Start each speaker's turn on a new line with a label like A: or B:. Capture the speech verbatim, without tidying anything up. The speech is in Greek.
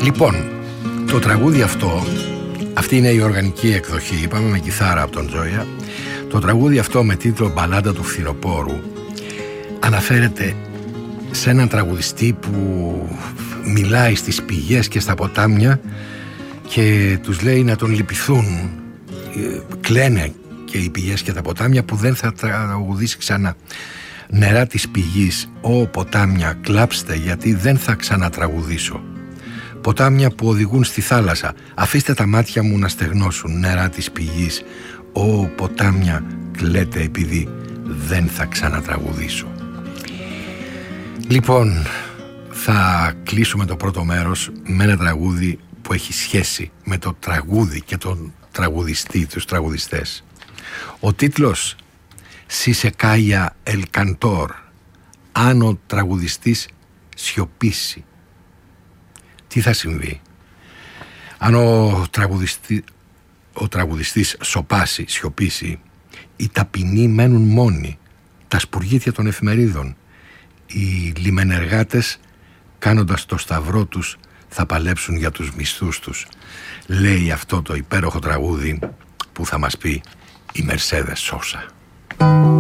A: Λοιπόν, το τραγούδι αυτό, αυτή είναι η οργανική εκδοχή, είπαμε, με κιθάρα από τον Τζόια. Το τραγούδι αυτό με τίτλο «Μπαλάντα του Φθινοπόρου» αναφέρεται σε έναν τραγουδιστή που μιλάει στις πηγές και στα ποτάμια και τους λέει να τον λυπηθούν. Κλαίνε και οι πηγές και τα ποτάμια που δεν θα τραγουδήσει ξανά. «Νερά της πηγής, ω ποτάμια, κλάψτε, γιατί δεν θα ξανατραγουδήσω. Ποτάμια που οδηγούν στη θάλασσα, αφήστε τα μάτια μου να στεγνώσουν. Νερά της πηγής, ω ποτάμια, κλαίτε επειδή δεν θα ξανατραγουδήσω». Λοιπόν, θα κλείσουμε το πρώτο μέρος με ένα τραγούδι που έχει σχέση με το τραγούδι και τον τραγουδιστή, τους τραγουδιστές. Ο τίτλος «Si se calla el cantor», αν ο τραγουδιστής σιωπήσει. Τι θα συμβεί αν ο, τραγουδιστή, ο τραγουδιστής σωπάσει, σιωπήσει? Οι ταπεινοί μένουν μόνοι, τα σπουργίτια των εφημερίδων. Οι λιμενεργάτες, κάνοντας το σταυρό τους, θα παλέψουν για τους μισθούς τους. Λέει αυτό το υπέροχο τραγούδι που θα μας πει η Mercedes Sosa.